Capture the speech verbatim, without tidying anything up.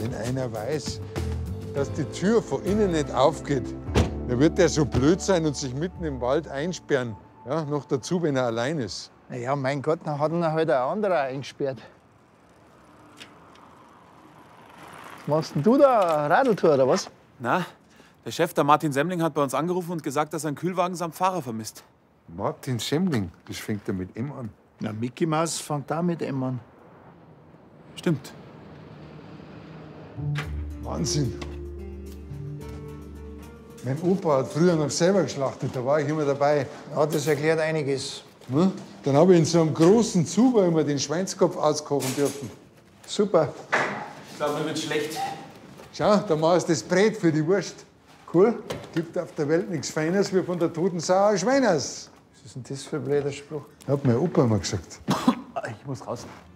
Wenn einer weiß, dass die Tür von innen nicht aufgeht, dann wird der so blöd sein und sich mitten im Wald einsperren. Ja, noch dazu, wenn er allein ist. Na ja, mein Gott, dann hat ihn halt ein anderer eingesperrt. Was machst denn du da? Eine Radeltour oder was? Na, der Chef, der Martin Semmling, hat bei uns angerufen und gesagt, dass er einen Kühlwagen samt Fahrer vermisst. Martin Semmling, das fängt ja mit M an. Na, Mickey Maus fängt da mit M an. Stimmt. Wahnsinn. Mein Opa hat früher noch selber geschlachtet, da war ich immer dabei. Ja, das erklärt einiges. Ne? Dann habe ich in so einem großen Zuber immer den Schweinskopf auskochen dürfen. Super. Ich glaube, mir wird schlecht. Schau, da machst du das Brät für die Wurst. Cool. Gibt auf der Welt nichts Feines wie von der toten Sau ein Schweiners. Was ist denn das für ein blöder Spruch? Hat mein Opa immer gesagt. Ich muss raus.